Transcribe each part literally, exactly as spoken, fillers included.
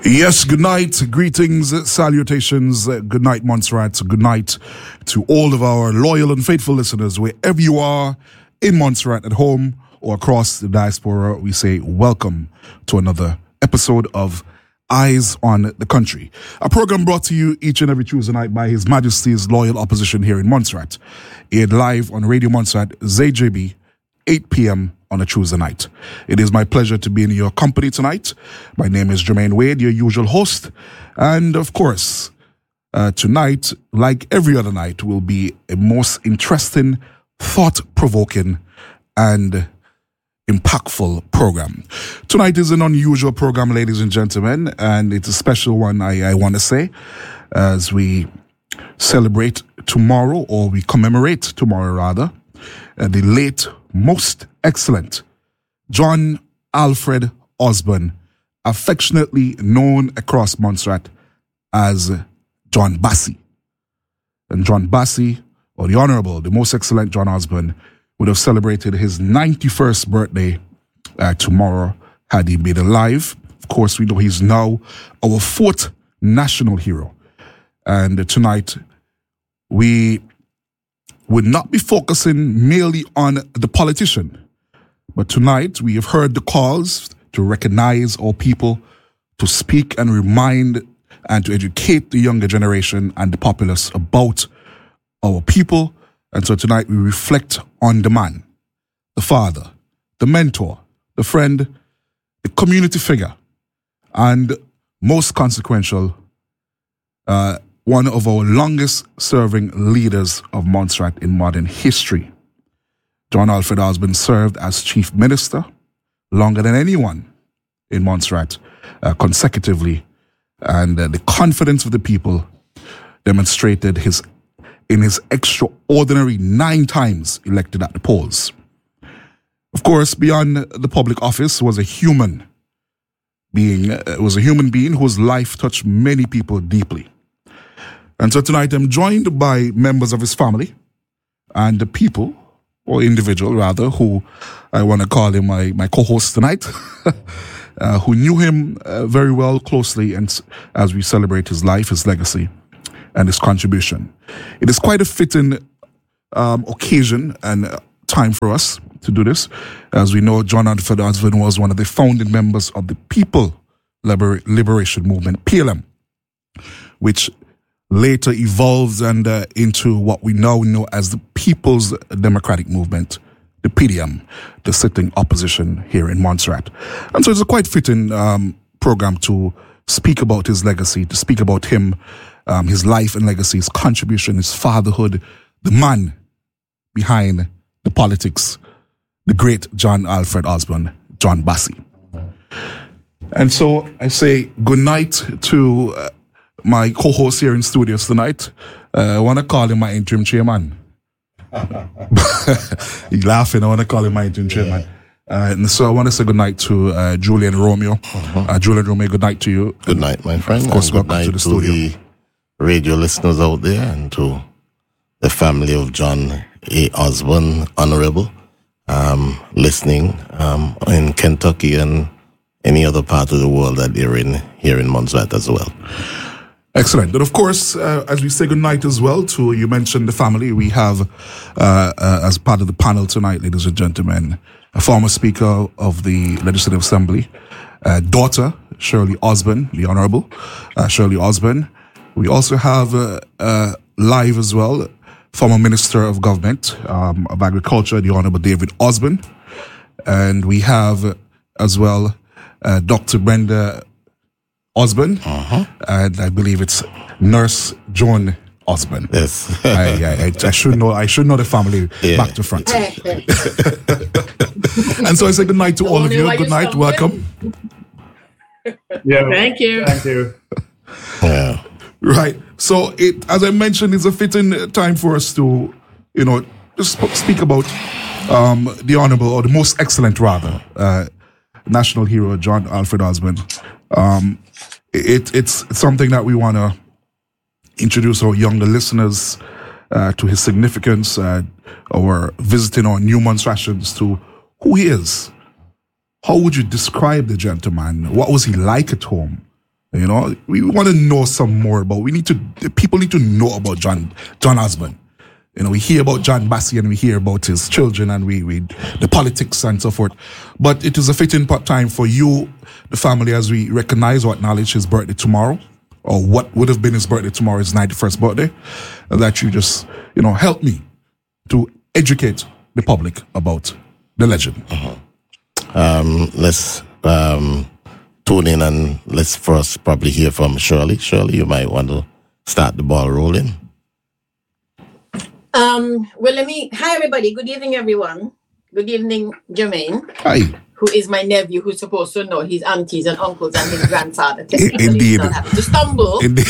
Yes, good night, greetings, salutations, good night, Montserrat, good night to all of our loyal and faithful listeners, wherever you are in Montserrat, at home or across the diaspora. We say welcome to another episode of Eyes on the Country, a program brought to you each and every Tuesday night by His Majesty's Loyal Opposition here in Montserrat, aired live on Radio Montserrat, Z J B, eight p.m. on a Tuesday night. It is my pleasure to be in your company tonight. My name is Jermaine Wade, your usual host. And of course, uh, tonight, like every other night, will be a most interesting, thought-provoking, and impactful program. Tonight is an unusual program, ladies and gentlemen, and it's a special one, I, I want to say, as we celebrate tomorrow, or we commemorate tomorrow, rather, uh, the late most excellent John Alfred Osborne, affectionately known across Montserrat as John Bassey. And John Bassey, or the Honorable, the most excellent John Osborne, would have celebrated his ninety-first birthday uh, tomorrow had he been alive. Of course, we know he's now our fourth national hero. And uh, tonight, we would not be focusing merely on the politician, but tonight we have heard the calls to recognize our people, to speak and remind and to educate the younger generation and the populace about our people. And so tonight we reflect on the man, the father, the mentor, the friend, the community figure, and most consequential, uh, one of our longest serving leaders of Montserrat in modern history. John Alfred Osborne served as chief minister longer than anyone in Montserrat uh, consecutively, and uh, the confidence of the people demonstrated his in his extraordinary nine times elected at the polls. Of course, beyond the public office was a human being, uh, was a human being whose life touched many people deeply. And so tonight I'm joined by members of his family and the people, or individual rather, who I want to call him my, my co-host tonight, uh, who knew him uh, very well, closely, and as we celebrate his life, his legacy, and his contribution. It is quite a fitting um, occasion and uh, time for us to do this. As we know, John Alfred Osborne was one of the founding members of the People Liber- Liberation Movement, P L M, which later evolved and uh, into what we now know as the People's Democratic Movement, the P D M, the sitting opposition here in Montserrat. And so it's a quite fitting um, program to speak about his legacy, to speak about him, um, his life and legacy, his contribution, his fatherhood, the man behind the politics, the great John Alfred Osborne, John Bassey. And so I say good night to Uh, my co-host here in studios tonight. Uh, I want to call him my interim chairman. He's laughing. I want to call him my interim chairman. Uh, and so I want to say good night to uh, Julian Romeo. Uh-huh. Uh, Julian Romeo, good night to you. Good night, my friend. Of course, and welcome good night to the to studio. the radio listeners out there and to the family of John A. Osborne, Honorable, um, listening um, in Kentucky and any other part of the world that they're in here in Montserrat as well. Excellent. And of course, uh, as we say goodnight as well to, you mentioned the family, we have, uh, uh, as part of the panel tonight, ladies and gentlemen, a former Speaker of the Legislative Assembly, uh, daughter, Shirley Osborne, the Honorable, uh, Shirley Osborne. We also have, uh, uh, live as well, former Minister of Government, um, of Agriculture, the Honorable David Osborne. And we have, uh, as well, uh, Doctor Brenda Osborne, uh-huh. and I believe it's Nurse Joan Osborne. Yes, I, I, I should know. I should know the family yeah. back to front. And so I say good night to all of you. Good night, welcome. Yeah, thank you, thank you. Yeah. Right. So it, as I mentioned, it's a fitting time for us to, you know, just speak about um, the honorable, or the most excellent, rather, uh, national hero John Alfred Osborne. Um, it, it's something that we want to introduce our younger listeners uh, to his significance, uh, or visiting our new Montserratians to who he is. How would you describe the gentleman? What was he like at home? You know, we want to know some more about. We need to. People need to know about John John Osborne. You know, we hear about John Bassey and we hear about his children and we read the politics and so forth. But it is a fitting time for you, the family, as we recognize or acknowledge his birthday tomorrow, or what would have been his birthday tomorrow, his ninety-first birthday, that you just, you know, help me to educate the public about the legend. Uh-huh. Um, let's um, tune in and let's first probably hear from Shirley. Shirley, you might want to start the ball rolling. Um, well, let me, hi everybody. Good evening, everyone. Good evening, Jermaine. Hi. Who is my nephew, who's supposed to know his aunties and uncles and his grandfather. Indeed. Not having to stumble. Indeed.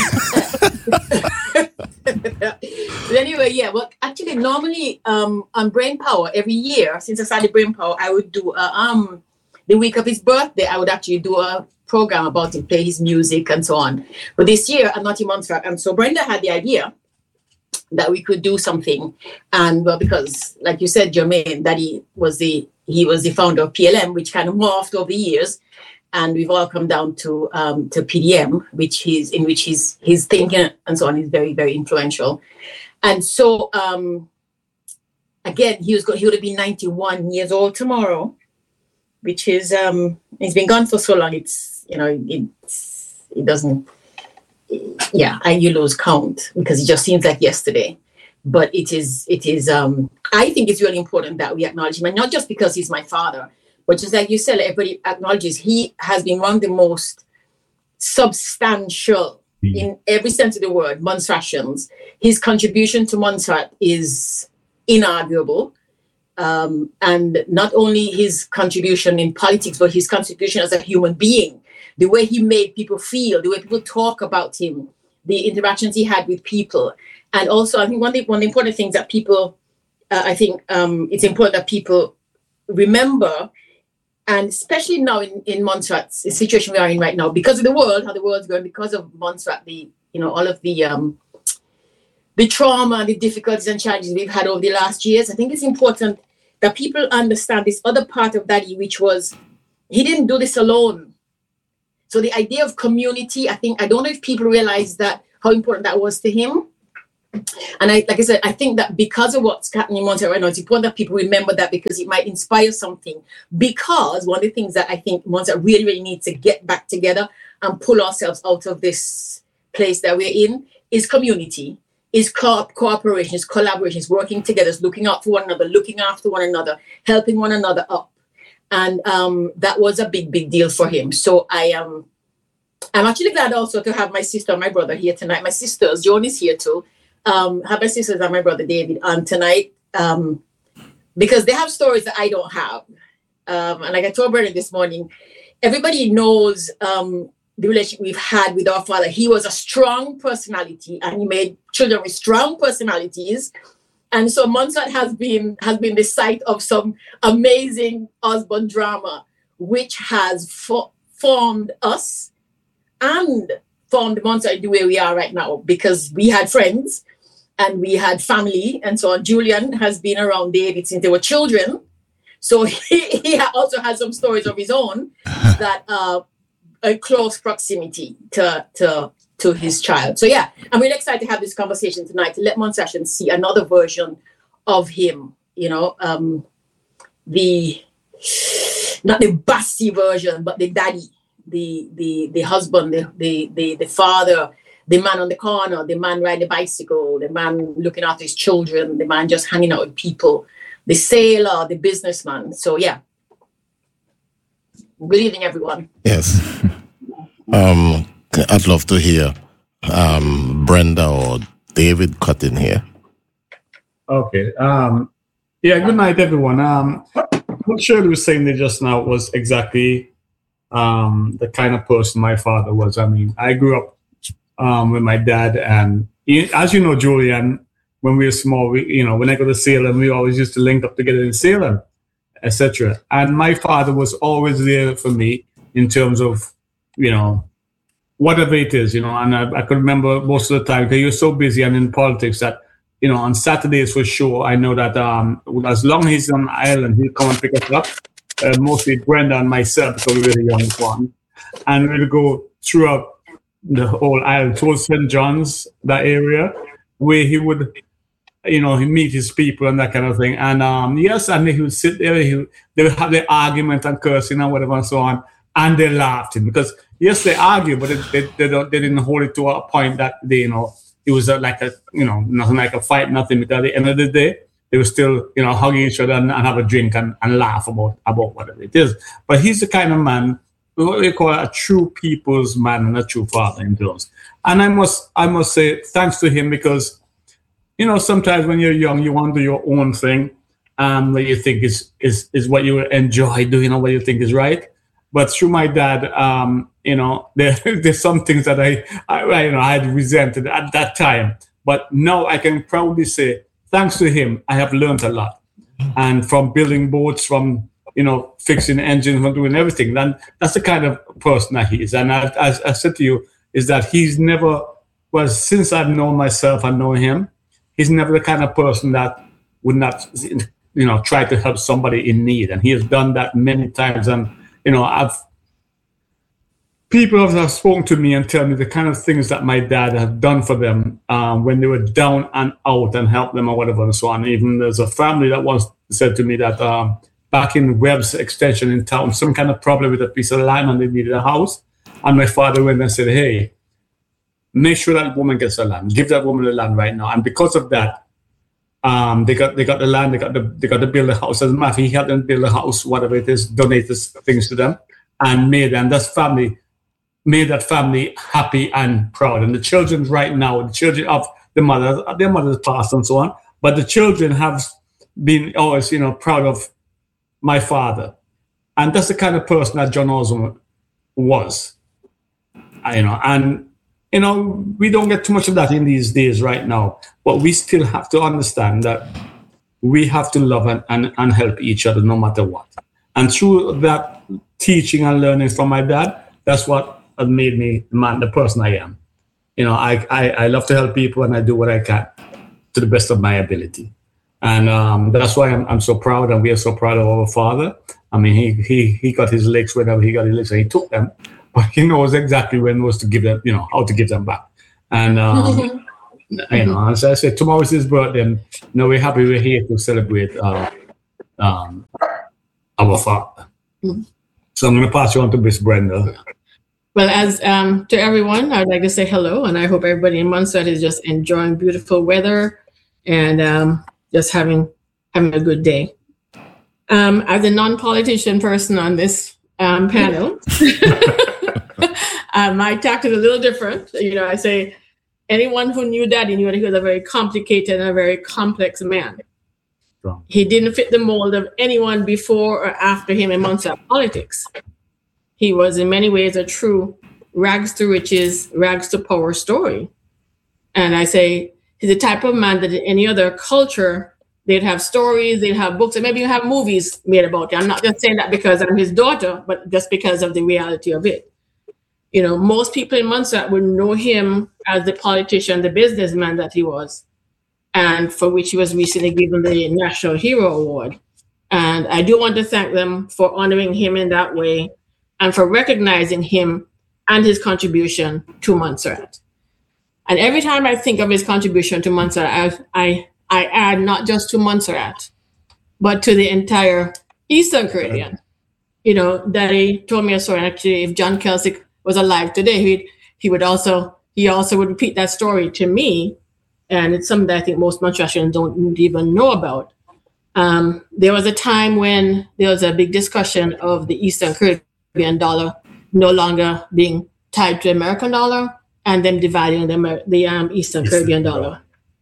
But anyway, yeah, well, actually, normally um, on Brain Power, every year, since I started Brain Power, I would do, uh, um, the week of his birthday, I would actually do a program about him, play his music and so on. But this year, I'm not in Montserrat. And so Brenda had the idea that we could do something. And well, because like you said, Jermaine, that he was the he was the founder of P L M, which kind of morphed over the years. And we've all come down to um, to P D M, which he's in which his his thinking and so on is very, very influential. And so um, again, he was go- he would have been ninety-one years old tomorrow, which is um, he's been gone for so long. It's you know it's it doesn't. Yeah, I you lose count because it just seems like yesterday. But it is, it is. Um, I think it's really important that we acknowledge him, and not just because he's my father, but just like you said, everybody acknowledges he has been one of the most substantial, mm. in every sense of the word, Montserratians. His contribution to Montserrat is inarguable, um, and not only his contribution in politics, but his contribution as a human being. The way he made people feel, the way people talk about him, the interactions he had with people. And also, I think one of the, one of the important things that people, uh, I think um, it's important that people remember, and especially now in, in Montserrat, the situation we are in right now, because of the world, how the world's going, because of Montserrat, the, you know, all of the, um, the trauma, the difficulties and challenges we've had over the last years, I think it's important that people understand this other part of Daddy, which was, he didn't do this alone. So the idea of community, I think, I don't know if people realize that, how important that was to him. And I, like I said, I think that because of what's happening in Montserrat right now, it's important that people remember that because it might inspire something. Because one of the things that I think Montserrat really, really needs to get back together and pull ourselves out of this place that we're in is community, is co- cooperation, is collaboration, is working together, is looking out for one another, looking after one another, helping one another up. And um, that was a big, big deal for him. So I am, um, I'm actually glad also to have my sister and my brother here tonight. My sisters, Joan is here too. Um, have my sisters and my brother David on tonight um, because they have stories that I don't have. Um, and like I told Brendan this morning, everybody knows um, the relationship we've had with our father. He was a strong personality and he made children with strong personalities. And so Montserrat has been has been the site of some amazing Osborne drama, which has fo- formed us and formed Montserrat the way we are right now, because we had friends and we had family and so on. Julian has been around David since they were children. So he, he also has some stories of his own that are a close proximity to, to, to his child. So yeah, I'm really excited to have this conversation tonight to let Montserratians see another version of him, you know, um, the, not the Bassey version, but the daddy, the the the husband, the, the, the, the father, the man on the corner, the man riding the bicycle, the man looking after his children, the man just hanging out with people, the sailor, the businessman. So yeah. Good evening, everyone. Yes. um, I'd love to hear um, Brenda or David cut in here. Okay. Um, yeah, good night, everyone. Um, what Shirley was saying there just now was exactly um, the kind of person my father was. I mean, I grew up um, with my dad, and he, as you know, Julian, when we were small, we, you know, when I go to Salem, we always used to link up together in Salem, et cetera. And my father was always there for me in terms of, you know, whatever it is, you know. And I, I could remember most of the time, because he was so busy and in politics that, you know, on Saturdays for sure, I know that um, as long as he's on Ireland, he'll come and pick us up, uh, mostly Brenda and myself, because we were the youngest one. And we'll go throughout the whole island, towards Saint John's, that area, where he would, you know, he meet his people and that kind of thing. And um, yes, and he would sit there, he would, they would have their argument and cursing and whatever and so on, and they laughed him because yes, they argued, but they they, they, don't, they didn't hold it to a point that they, you know, it was a, like a, you know, nothing like a fight, nothing. Because at the end of the day, they were still, you know, hugging each other and, and have a drink and, and laugh about about whatever it is. But he's the kind of man, what we call a true people's man and a true father in terms. And I must I must say thanks to him because, you know, sometimes when you're young, you want to do your own thing, um, what you think is is is what you enjoy doing or what you think is right. But through my dad, um, you know, there, there's some things that I, I, you know, I had resented at that time. But now I can proudly say, thanks to him, I have learned a lot. And from building boats, from, you know, fixing engines, from doing everything. And that's the kind of person that he is. And I, as I said to you, is that he's never, well, since I've known myself and know him, he's never the kind of person that would not, you know, try to help somebody in need. And he has done that many times. And, you know, I've, people have spoken to me and tell me the kind of things that my dad had done for them um, when they were down and out and helped them or whatever and so on. Even there's a family that once said to me that um, back in Webb's extension in town, some kind of problem with a piece of land and they needed a house. And my father went and said, hey, make sure that woman gets the land. Give that woman the land right now. And because of that, um, they got they got the land, they got the they got to build a house. As a matter, he helped them build a house, whatever it is, donated things to them, and made them. That's family. Made that family happy and proud. And the children right now, the children of the mother, their mothers passed and so on, but the children have been always, you know, proud of my father. And that's the kind of person that John Osborne was. You know, and, you know, we don't get too much of that in these days right now, but we still have to understand that we have to love and, and, and help each other no matter what. And through that teaching and learning from my dad, that's what made me the man, the person I am. You know, I, I, I love to help people and I do what I can to the best of my ability. And um, that's why I'm, I'm so proud and we are so proud of our father. I mean, he he he got his legs whenever he got his legs and he took them, but he knows exactly when was to give them, you know, how to give them back. And, um, you know, as I said, tomorrow is his birthday and, you know, we're happy we're here to celebrate uh, um, our father. Mm-hmm. So I'm going to pass you on to Miss Brenda. Well, as um, to everyone, I'd like to say hello, and I hope everybody in Montserrat is just enjoying beautiful weather and um, just having having a good day. Um, as a non-politician person on this um, panel, uh, my tact is a little different. You know, I say anyone who knew Daddy knew that he was a very complicated and a very complex man. Wrong. He didn't fit the mold of anyone before or after him in Montserrat politics. He was in many ways a true rags to riches, rags to power story. And I say he's the type of man that in any other culture, they'd have stories, they'd have books, and maybe you have movies made about it. I'm not just saying that because I'm his daughter, but just because of the reality of it. You know, most people in Montserrat would know him as the politician, the businessman that he was, and for which he was recently given the National Hero Award. And I do want to thank them for honoring him in that way, and for recognizing him and his contribution to Montserrat. And every time I think of his contribution to Montserrat, I, I, I add not just to Montserrat, but to the entire Eastern Caribbean. You know, Daddy told me a story, actually, if John Kelsick was alive today, he he would also, he also would repeat that story to me. And it's something that I think most Montserratians don't even know about. Um, there was a time when there was a big discussion of the Eastern Caribbean dollar no longer being tied to American dollar and them dividing the, the um, Eastern Eastern Caribbean dollar. dollar.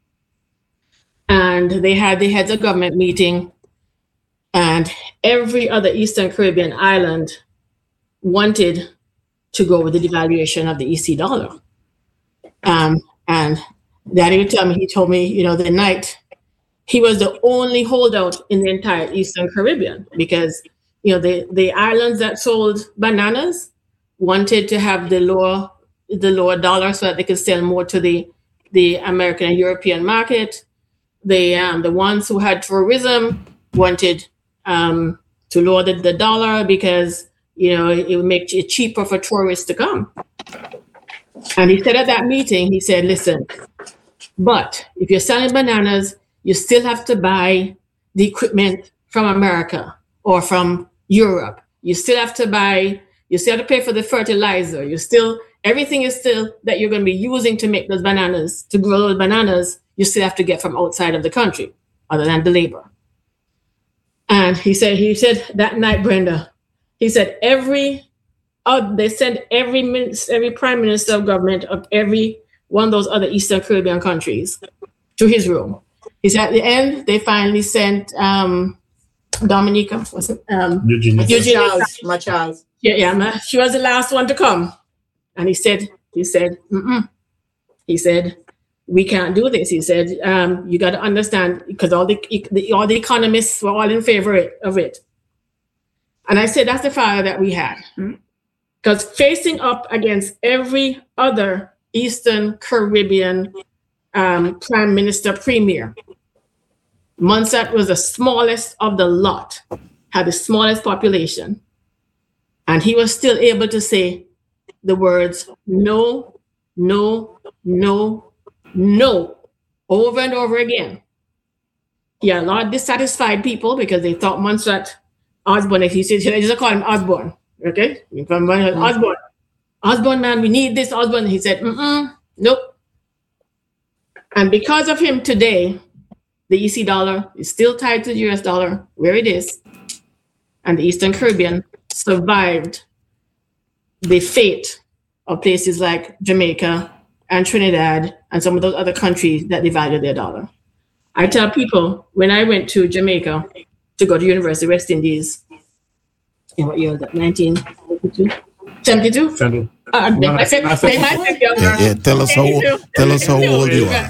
And they had the heads of government meeting, and every other Eastern Caribbean island wanted to go with the devaluation of the E C dollar. Um, and Daddy would tell me, he told me, you know, the night he was the only holdout in the entire Eastern Caribbean because you know, the, the islands that sold bananas wanted to have the lower the lower dollar so that they could sell more to the, the American and European market. The um, the ones who had tourism wanted um, to lower the, the dollar because, you know, it would make it cheaper for tourists to come. And he said at that meeting, he said, listen, but if you're selling bananas, you still have to buy the equipment from America or from Europe. You still have to buy, you still have to pay for the fertilizer. You still, everything is still that you're going to be using to make those bananas, to grow those bananas, you still have to get from outside of the country, other than the labor. And he said, he said that night, Brenda, he said every, uh, they sent every minister, every prime minister of government of every one of those other Eastern Caribbean countries to his room. He said at the end, they finally sent um, Dominica, what's it? Um, Eugenia. Eugenia. My Charles. Yeah, yeah, ma, she was the last one to come. And he said, he said, mm-mm. He said, we can't do this. He said, um, you got to understand, because all the, the all the economists were all in favor of it. And I said, that's the father that we had. Because facing up against every other Eastern Caribbean um, prime minister premier, Montserrat was the smallest of the lot, had the smallest population. And he was still able to say the words, no, no, no, no, over and over again. He had a lot of dissatisfied people because they thought Montserrat Osborne, if he said, they just call him Osborne, okay? From mm-hmm. Osborne. Osborne, man, we need this Osborne. He said, mm-mm, nope. And because of him today, the E C dollar is still tied to the U S dollar, where it is. And the Eastern Caribbean survived the fate of places like Jamaica and Trinidad and some of those other countries that devalued their dollar. I tell people, when I went to Jamaica to go to University of West Indies, in what year was that, nineteen seventy-two? seventy-two? seventy. Uh, they, No, I said, I they said- might say younger. Yeah, yeah, tell us how tell us how old you are.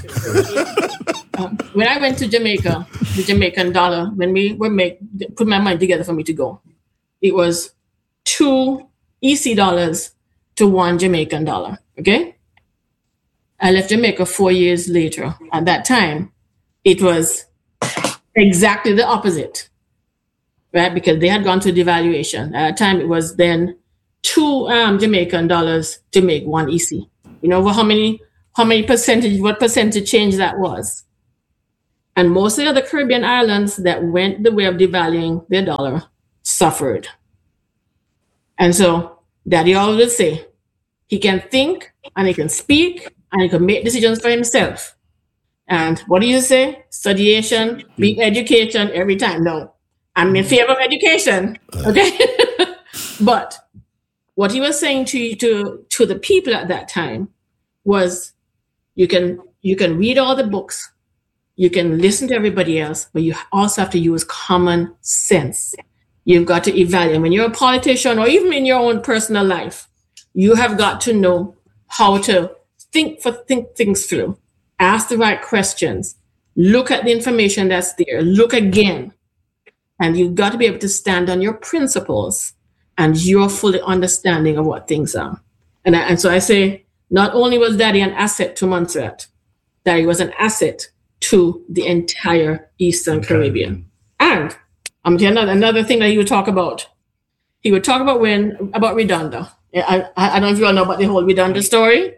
Um, when I went to Jamaica, the Jamaican dollar, when we were make put my money together for me to go, it was two E C dollars to one Jamaican dollar. Okay, I left Jamaica four years later. At that time, it was exactly the opposite, right? Because they had gone to devaluation. At that time, it was then two um, Jamaican dollars to make one E C. You know how many how many percentage, what percentage change that was? And most of the other Caribbean islands that went the way of devaluing their dollar suffered. And so Daddy always say, he can think and he can speak and he can make decisions for himself. And what do you say? Studiation, beat education every time. No, I'm in favor of education. Okay. But what he was saying to, to, to the people at that time was, you can, you can read all the books, you can listen to everybody else, but you also have to use common sense. You've got to evaluate. When you're a politician or even in your own personal life, you have got to know how to think for think things through, ask the right questions, look at the information that's there, look again. And you've got to be able to stand on your principles and your full understanding of what things are. And, I, and so I say, not only was Daddy an asset to Montserrat, Daddy was an asset to the entire Eastern okay. Caribbean. And I'm telling you another, another thing that he would talk about. He would talk about when about Redonda. I, I, I don't know if you all know about the whole Redonda story.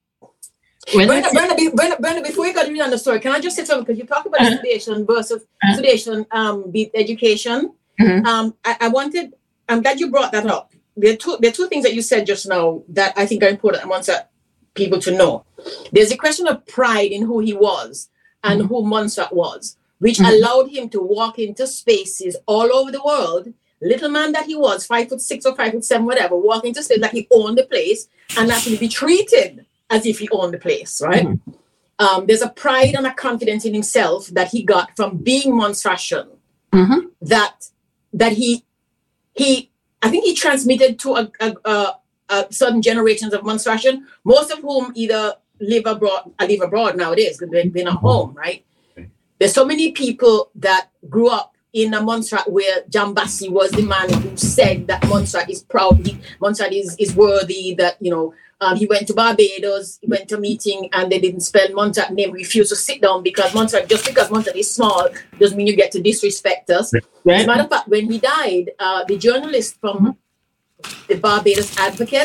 When Brenda, Brenda, be, Brenda, Brenda, before you go to Redonda story, can I just say something? Because you talk about uh-huh. sedation versus uh-huh. sedation, um, beat education. Uh-huh. Um, I, I wanted. I'm glad you brought that up. There are two. There are two things that you said just now that I think are important. I want people to know. There's a question of pride in who he was and mm-hmm. who Montserrat was, which mm-hmm. allowed him to walk into spaces all over the world. Little man that he was, five foot six or five foot seven, whatever, walk into space like he owned the place and actually be treated as if he owned the place, right? Mm-hmm. Um, there's a pride and a confidence in himself that he got from being Montserratian. Mm-hmm. That that he he I think he transmitted to a, a, a, a certain generations of Montserratian, most of whom either live abroad, uh, live abroad nowadays because they're, they're not home, right? There's so many people that grew up in a Montserrat where John Bassi was the man who said that Montserrat is proud, he, Montserrat is, is worthy, that, you know, um, he went to Barbados, he went to a meeting and they didn't spell Montserrat name, refused to sit down because Montserrat, just because Montserrat is small, doesn't mean you get to disrespect us. Right. As a matter of fact, when he died, uh, the journalist from the Barbados Advocate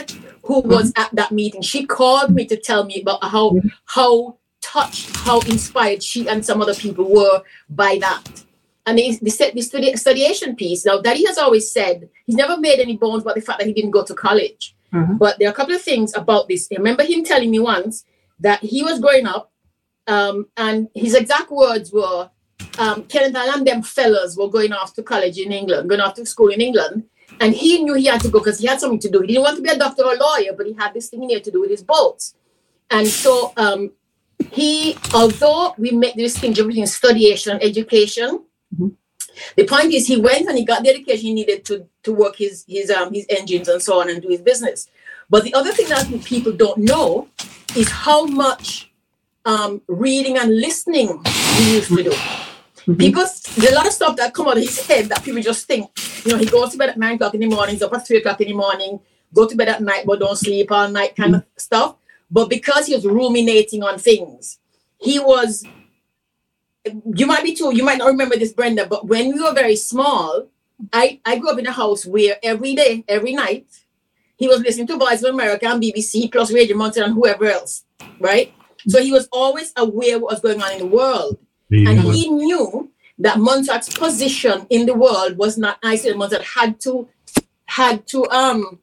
who was at that meeting. She called me to tell me about how how touched, how inspired she and some other people were by that. And they, they said the studi- studiation piece. Now, Daddy has always said he's never made any bones about the fact that he didn't go to college. Mm-hmm. But there are a couple of things about this. I remember him telling me once that he was growing up, um, and his exact words were, um, Kenneth and them fellas were going off to college in England, going off to school in England. And he knew he had to go because he had something to do. He didn't want to be a doctor or a lawyer, but he had this thing in here to do with his boats. And so um, he, although we make the distinction between studiation and education, mm-hmm. the point is he went and he got the education he needed to, to work his his um his engines and so on and do his business. But the other thing that people don't know is how much um, reading and listening he used to do. Mm-hmm. People, there's a lot of stuff that come out of his head that people just think, you know, he goes to bed at nine o'clock in the morning, he's up at three o'clock in the morning, go to bed at night, but don't sleep all night kind mm-hmm. of stuff. But because he was ruminating on things, he was, you might be too, you might not remember this, Brenda, but when we were very small, I, I grew up in a house where every day, every night, he was listening to Voice of America and B B C plus Radio Mountain and whoever else, right? So he was always aware of what was going on in the world. Yeah. And he knew that Montserrat's position in the world was not isolated. Montserrat had to, had to, um,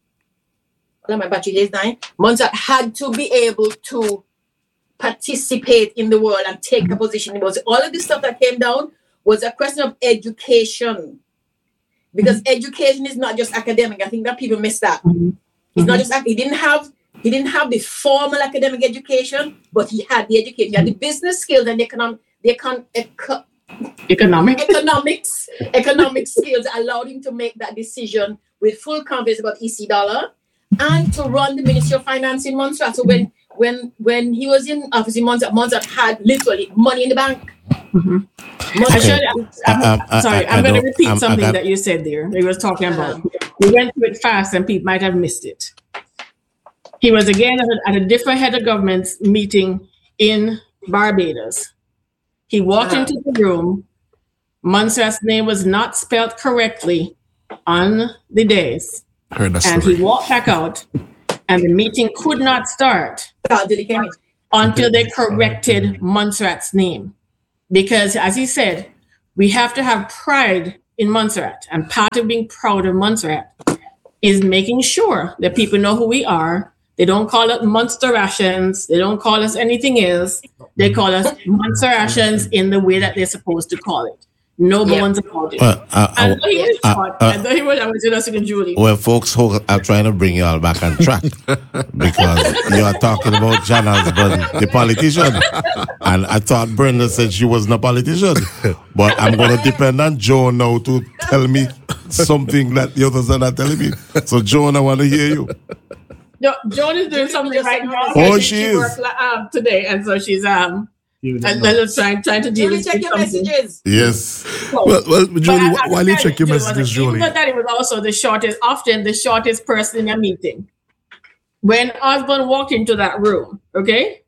my battery is dying. Montserrat had to be able to participate in the world and take a position in the world. So all of this stuff that came down was a question of education. Because mm-hmm. education is not just academic. I think that people miss that. Mm-hmm. It's not just, he didn't have, he didn't have the formal academic education, but he had the education. He had the business skills and the economic, the econ, eco, economic economics, economic skills that allowed him to make that decision with full confidence about E C dollar and to run the Ministry of Finance in Montserrat. So when when when he was in office in Montserrat, Montserrat had literally money in the bank. Mm-hmm. I should, I'm, I'm, I'm sorry, I, I, I'm going to repeat I'm, something got, that you said there. He was talking about. We went through it fast and people might have missed it. He was again at a, at a different head of government meeting in Barbados. He walked uh-huh. into the room. Montserrat's name was not spelled correctly on the days. And story. He walked back out and the meeting could not start until they corrected Montserrat's name. Because as he said, we have to have pride in Montserrat. And part of being proud of Montserrat is making sure that people know who we are. They don't call it Monster Rations. They don't call us anything else. They call us Monster Rations in the way that they're supposed to call it. No yeah. bones about it. Well, uh, I thought he was uh, uh, I thought he was, I was just in Julie. Well, folks, I'm trying to bring you all back on track because you are talking about John Osborne, the politician. And I thought Brenda said she wasn't a politician. But I'm going to depend on Joan now to tell me something that the others are not telling me. So, Joan, I want to hear you. No, Joan is doing something right now. Oh, she, she is. Worked, um, today, and so she's um. And then trying, trying to deal with check your something. Messages. Yes. So, well, well, Julie, while you check your messages, Julie. But that he was also the shortest, often the shortest person in a meeting. When Osborne walked into that room, okay,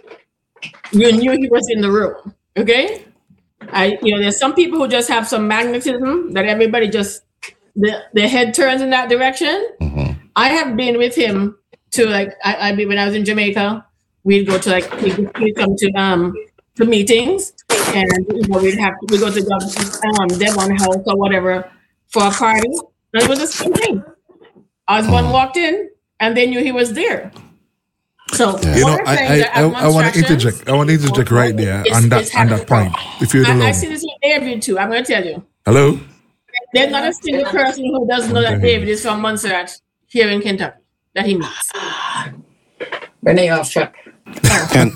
you knew he was in the room, okay. I, you know, there's some people who just have some magnetism that everybody just the the head turns in that direction. Mm-hmm. I have been with him to like I, I when I was in Jamaica. We'd go to like we'd, we'd come to um to meetings, and you know we'd have we go to um Devon House or whatever for a party. And it was the same thing. Osborne walked in, and they knew he was there. So yeah. you know, I I, I, I want to interject. I want to interject right there on that on that point. If you're alone, I see this with David too. I'm going to tell you. Hello. There's not a single person who doesn't know that David is from Montserrat here in Kentucky that he meets. Renee off track. I'm,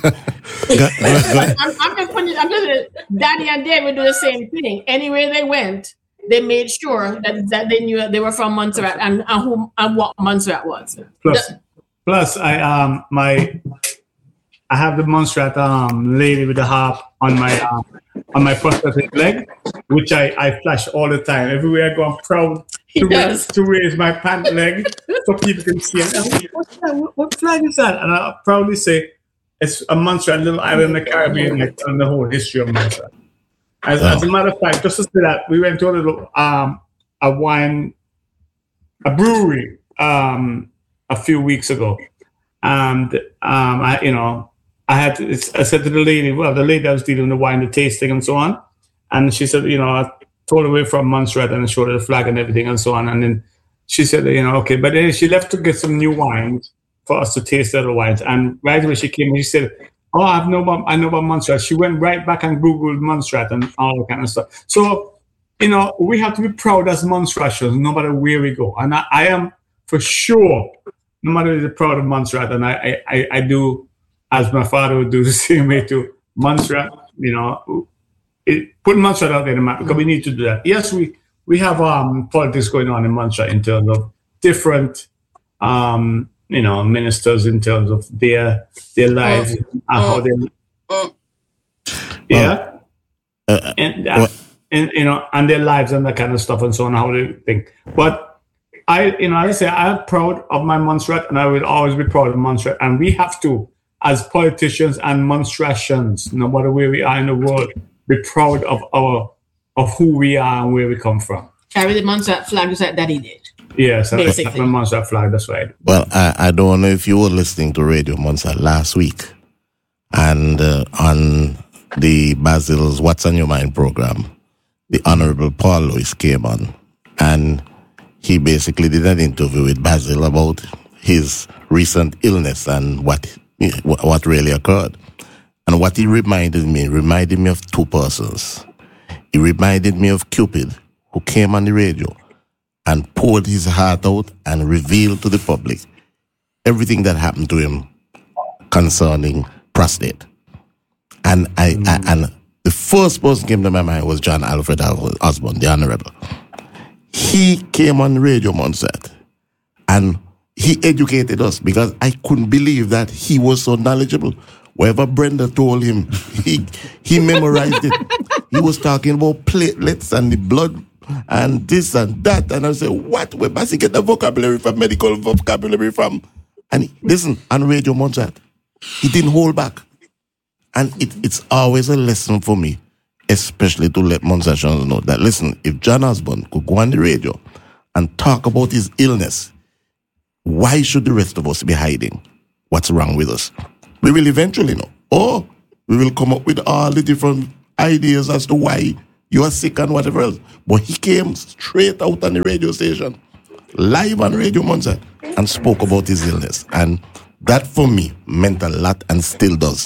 I'm just putting, I'm just, Daddy and David do the same thing. Anywhere they went, they made sure that, that they knew that they were from Montserrat and, and who and what Montserrat was. Plus, the, plus, I um my I have the Montserrat um lady with the harp on my um on my prosthetic leg, which I, I flash all the time. Everywhere I go, I'm proud to raise, to raise my pant leg so people can see it. Like, What's that? What, what flag is that? And I proudly say it's a Montserrat, little island in the Caribbean, like telling the whole history of Montserrat. As, oh. as a matter of fact, just to say that, we went to a little um a wine, a brewery um a few weeks ago, and um, I, you know, I had to, I said to the lady, well, the lady I was dealing with the wine, the tasting, and so on, and she said, you know, I told her away from Montserrat and showed her the flag and everything and so on, and then she said, you know, okay, but then she left to get some new wines for us to taste the other wines, and right away she came and she said, oh, I know about, I know about Montserrat. She went right back and Googled Montserrat and all that kind of stuff. So, you know, we have to be proud as Montserratians, no matter where we go. And I, I am for sure, no matter if proud of Montserrat, and I, I, I do, as my father would do the same way to Montserrat, you know, it, put Montserrat out there in the map because we need to do that. Yes, we, we have um, politics going on in Montserrat in terms of different, um, you know, ministers in terms of their their lives uh, and how they, uh, yeah, uh, and, uh, and you know, and their lives and that kind of stuff and so on, how they think. But I, you know, I say I'm proud of my Montserrat, and I will always be proud of Montserrat. And we have to, as politicians and Montserratians, no matter where we are in the world, be proud of our of who we are and where we come from. Carry the Montserrat flag just like Daddy did. Yes, that's my Montserrat flag, that's right. Well, I, I don't know if you were listening to Radio Montserrat last week, and uh, on the Basil's What's on Your Mind program, the Honorable Paul Lewis came on, and he basically did an interview with Basil about his recent illness and what what really occurred. And what he reminded me, reminded me of two persons. He reminded me of Cupid, who came on the radio and poured his heart out and revealed to the public everything that happened to him concerning prostate. And I, mm. I and the first person came to my mind was John Alfred Osborne, the Honorable. He came on Radio Montserrat and he educated us because I couldn't believe that he was so knowledgeable. Whatever Brenda told him, he he memorized it. He was talking about platelets and the blood and this and that. And I said, what? Where does he get the vocabulary from, medical vocabulary from? And he, listen, on Radio Montserrat, he didn't hold back. And it, it's always a lesson for me, especially to let Montserratians know that, listen, if John Osborne could go on the radio and talk about his illness, why should the rest of us be hiding what's wrong with us? We will eventually know. Or we will come up with all the different ideas as to why you are sick and whatever else. But he came straight out on the radio station, live on Radio Montserrat, and spoke about his illness. And that for me meant a lot and still does.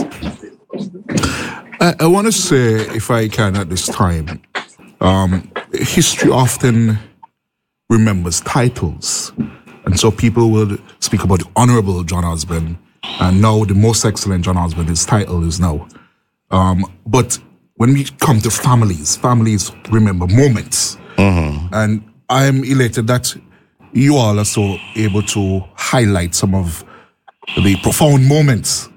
I, I want to say, if I can at this time, um, history often remembers titles. And so people will speak about the Honorable John Osborne, and now the Most Excellent John Osborne, his title is now. Um, but when we come to families, families remember moments. Mm-hmm. And I'm elated that you all are so able to highlight some of the profound moments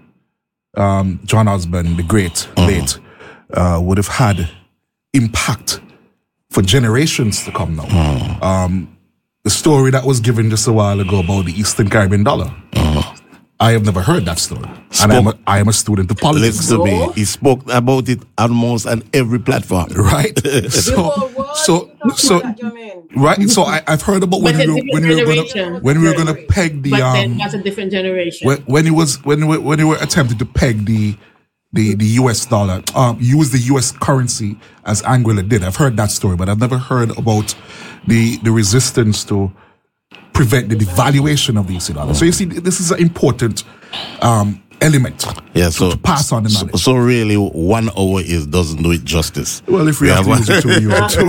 um, John Osborne, the great, mm-hmm. late, uh, would have had impact for generations to come now. Mm-hmm. Um, the story that was given just a while ago about the Eastern Caribbean dollar. Mm-hmm. I have never heard that story. Spoke, and I'm a, I am a student of politics. Listen to me. He spoke about it almost on every platform. Right? so, so, so, right? So I, I've heard about when we were, when we were gonna, when we were going to peg the, but um, then that's a different generation. When, when it was, when we, when we were attempting to peg the, the, the U S dollar, um, use the U S currency as Anguilla did. I've heard that story, but I've never heard about the, the resistance to prevent the devaluation of the U S dollar. So you see, this is an important um, element yeah, so, to, to pass on the knowledge. So, so really, one hour is doesn't do it justice. Well, if we, we have, have to use it two, you have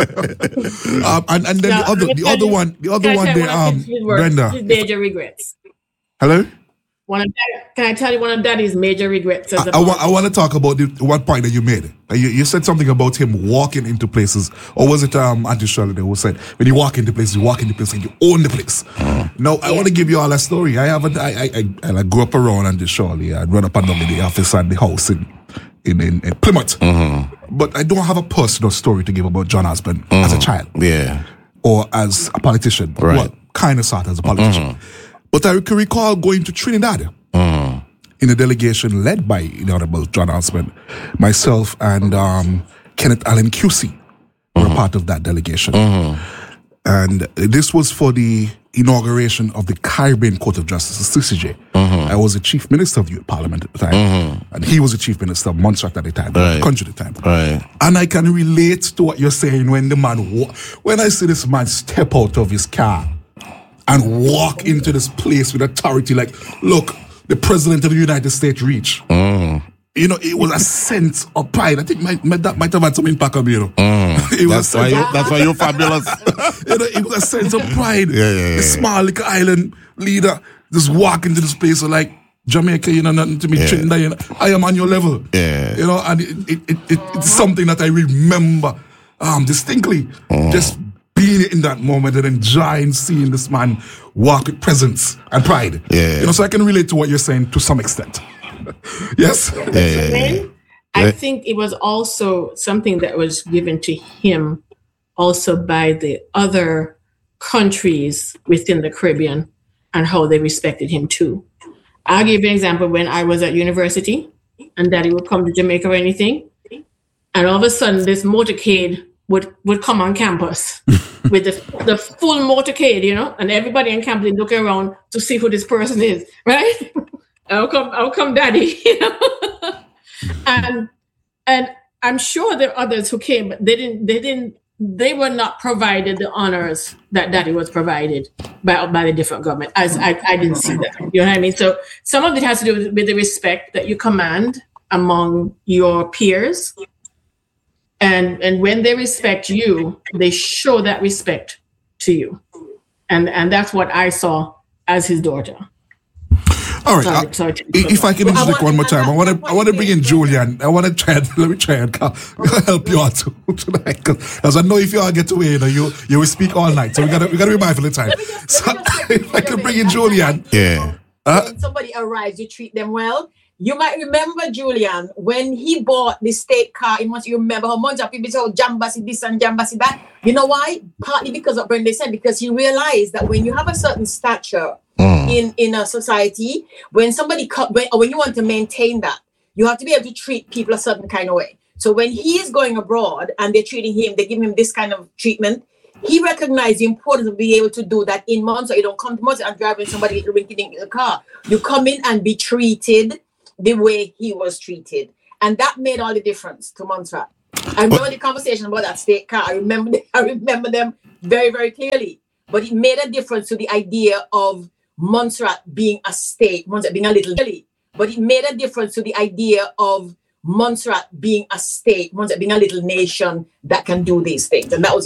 to. um, and, and then no, the other, the other you, one, the other one, there, um, Brenda. His major regrets. Hello. One of, can I tell you one of Daddy's major regrets? As I, I, want, I want to talk about the one point that you made. You, you said something about him walking into places, or was it um, Auntie Shirley who said, when you walk into places, you walk into places and you own the place. Mm. Now, I yeah. want to give you all a story. I haven't. I I, I, I grew up around Auntie Shirley. I run up and down in the office and the house in in, in, in Plymouth. Mm-hmm. But I don't have a personal story to give about John Osborne mm-hmm. as a child. Yeah. Or as a politician. Right. Well, kind of sort as a politician. Mm-hmm. But I can recall going to Trinidad. Mm. In a delegation led by the Honorable John Osborne, myself and um, Kenneth Allen Q C mm-hmm. were part of that delegation. Mm-hmm. And this was for the inauguration of the Caribbean Court of Justice, the C C J. Mm-hmm. I was the chief minister of the youth parliament at the time, Mm-hmm. and he was the chief minister of Montserrat at the time, Right. the country at the time. Right. And I can relate to what you're saying when the man, wa- when I see this man step out of his car and walk into this place with authority, like, look, the president of the United States reach. Mm. You know, it was a sense of pride. I think my, my, that might have had some impact on me, you know. Mm. It was That's why a you, sense of- that's why you're fabulous. you know, it was a sense of pride. Yeah, yeah, yeah, The small little island leader just walk into this place and like, Jamaica, you know, nothing to me, Yeah. Trinidad, you know, I am on your level. Yeah. You know, and it, it, it, it, it's something that I remember um, distinctly. Mm. Just being in that moment and enjoying seeing this man walk with presence and pride. Yeah. You know, so I can relate to what you're saying to some extent. Yes? Yeah, yeah, yeah. Then I Yeah. think it was also something that was given to him also by the other countries within the Caribbean and how they respected him too. I'll give you an example. When I was at university and Daddy would come to Jamaica or anything, and all of a sudden this motorcade would, would come on campus with the, the full motorcade, you know, and everybody on campus looking around to see who this person is, right? I'll come, I'll come Daddy, you know. and and I'm sure there are others who came, but they didn't, they didn't, they were not provided the honors that Daddy was provided by by the different government. As I, I didn't see that. You know what I mean? So some of it has to do with, with the respect that you command among your peers. And and when they respect you, they show that respect to you. And and that's what I saw as his daughter. All right. Sorry, uh, sorry to- if I can Well, I interject want- one more time, I want to I want to bring in point Julian. I want to try and let me try and co- help you out tonight, because I know if you all get away, you know, you you will speak all night. So we gotta we gotta be mindful of the time. Let me just- So let me just- if I can bring in Julian, Yeah. uh, when somebody arrives, you treat them well. You might remember Julian when he bought the state car in once. You remember how much of people say, "Oh, Jambasi this and Jambasi that." You know why? Partly because of Brenda said, because he realized that when you have a certain stature Mm. in in a society, when somebody co- when, or when you want to maintain that, you have to be able to treat people a certain kind of way. So when he is going abroad and they're treating him, they give him this kind of treatment. He recognized the importance of being able to do that in Montserrat. You don't come to Montserrat and driving somebody rinky-dink in the car. You come in and be treated the way he was treated. And that made all the difference to Montserrat. I remember the conversation about that state car. I remember I remember them very, very clearly. But it made a difference to the idea of Montserrat being a state, Montserrat being a little but it made a difference to the idea of Montserrat being a state, Montserrat being a little nation that can do these things. And that was